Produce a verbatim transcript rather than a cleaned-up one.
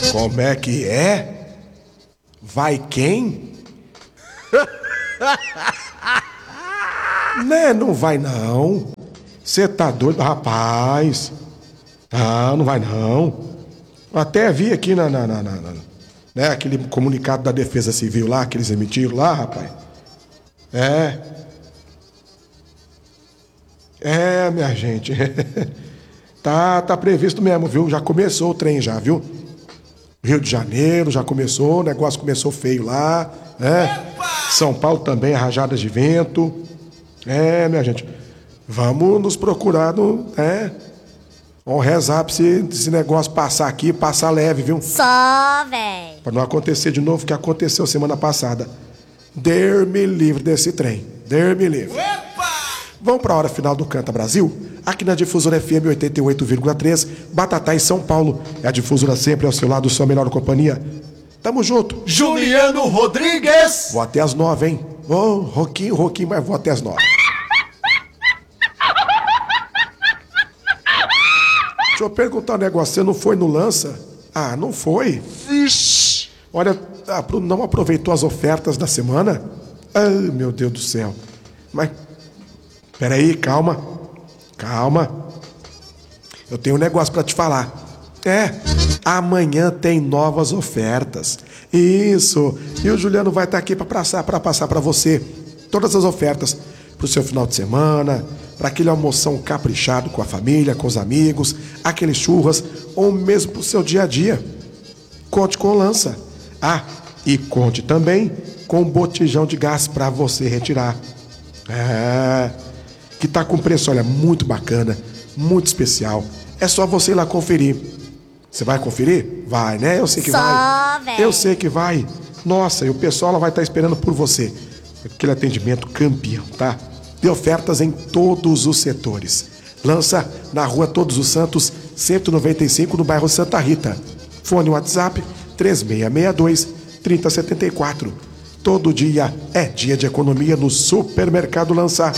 Como é que é? Vai quem? Né, não vai não. Você tá doido, rapaz? Ah, não vai não. Até vi aqui na, na, na, na, na né, aquele comunicado da Defesa Civil lá, que eles emitiram lá, rapaz. É. É, minha gente. Tá, tá previsto mesmo, viu? Já começou o trem já, viu? Rio de Janeiro já começou, o negócio começou feio lá, né? São Paulo também, rajadas de vento. É, minha gente. Vamos nos procurar, no, né? Vamos rezar pra esse, esse negócio passar aqui, passar leve, viu? Só, véi. Pra não acontecer de novo o que aconteceu semana passada. Deus-me livre desse trem. Deus-me livre. Opa! Vamos pra hora final do Canta Brasil? Aqui na Difusora F M oitenta e oito vírgula três, Batatais, São Paulo. É a Difusora sempre ao seu lado, sua melhor companhia. Tamo junto. Juliano Rodrigues. Vou até as nove, hein? Ô, oh, Roquinho, Roquinho, mas vou até as nove. Deixa eu perguntar um negócio, você não foi no Lança? Ah, não foi? Vixe. Olha, não aproveitou as ofertas da semana? Ai, meu Deus do céu. Mas, peraí, calma. Calma. Eu tenho um negócio pra te falar. É, amanhã tem novas ofertas. Isso. E o Juliano vai estar aqui pra passar pra passar pra você todas as ofertas pro seu final de semana, para aquele almoção caprichado com a família, com os amigos, aqueles churras, ou mesmo pro seu dia a dia. Conte com o Lança. Ah, e conte também com o botijão de gás para você retirar. É, que tá com preço, olha, muito bacana, muito especial. É só você ir lá conferir. Você vai conferir? Vai, né? Eu sei que Só, vai. véio. Eu sei que vai. Nossa, e o pessoal lá vai estar esperando por você. Aquele atendimento campeão, tá? De ofertas em todos os setores. Lança na Rua Todos os Santos, cento e noventa e cinco, no bairro Santa Rita. Fone WhatsApp três seis seis dois, três zero sete quatro. Todo dia é dia de economia no Supermercado Lança.